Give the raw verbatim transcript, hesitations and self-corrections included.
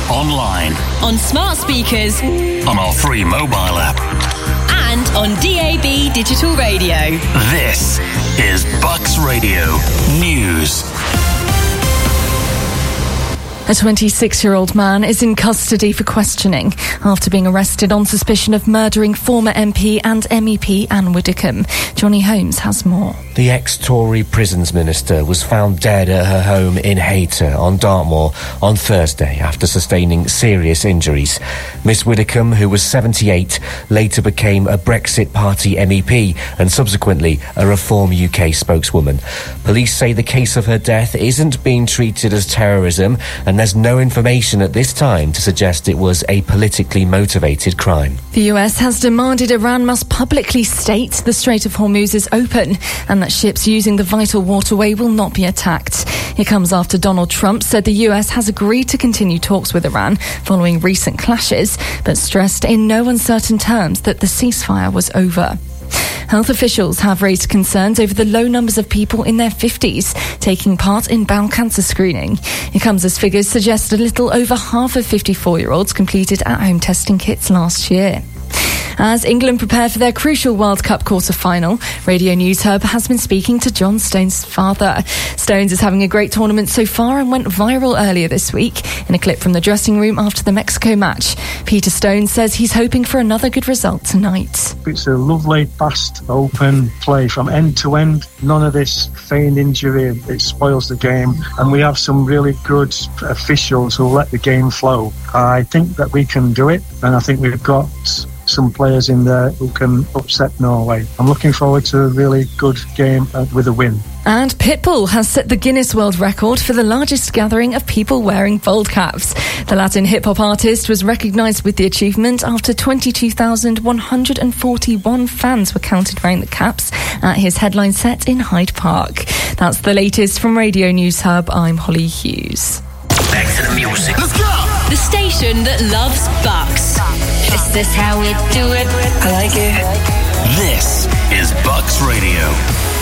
online, on smart speakers, on our free mobile app, and on D A B digital radio. This is Bucks Radio News. A twenty-six-year-old man is in custody for questioning after being arrested on suspicion of murdering former M P and M E P Anne Widdecombe. Johnny Holmes has more. The ex-Tory prisons minister was found dead at her home in Hayter on Dartmoor on Thursday after sustaining serious injuries. Miss Widdecombe, who was seventy-eight, later became a Brexit Party M E P and subsequently a Reform U K spokeswoman. Police say the case of her death isn't being treated as terrorism, and there's no information at this time to suggest it was a politically motivated crime. The U S has demanded Iran must publicly state the Strait of Hormuz is open and that ships using the vital waterway will not be attacked. It comes after Donald Trump said the U S has agreed to continue talks with Iran following recent clashes, but stressed in no uncertain terms that the ceasefire was over. Health officials have raised concerns over the low numbers of people in their fifties taking part in bowel cancer screening. It comes as figures suggest a little over half of fifty-four-year-olds completed at-home testing kits last year. As England prepare for their crucial World Cup quarter-final, Radio News Hub has been speaking to John Stones' father. Stones is having a great tournament so far and went viral earlier this week in a clip from the dressing room after the Mexico match. Peter Stones says he's hoping for another good result tonight. It's a lovely, fast, open play from end to end. None of this feigned injury, it spoils the game. And we have some really good officials who let the game flow. I think that we can do it, and I think we've got some players in there who can upset Norway. I'm looking forward to a really good game uh, with a win. And Pitbull has set the Guinness World Record for the largest gathering of people wearing bald caps. The Latin hip-hop artist was recognised with the achievement after twenty-two thousand one hundred forty-one fans were counted wearing the caps at his headline set in Hyde Park. That's the latest from Radio News Hub. I'm Holly Hughes. Back to the music. Let's go! The station that loves Bucks. Is this how we do it? I like it. This is Bucks Radio.